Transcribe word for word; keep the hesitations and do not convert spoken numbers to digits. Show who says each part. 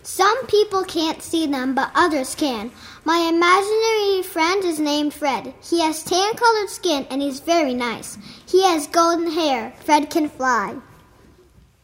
Speaker 1: Some people can't see them, but others can. My imaginary friend is named Fred. He has tan-colored skin, and he's very nice. He has golden hair. Fred can fly.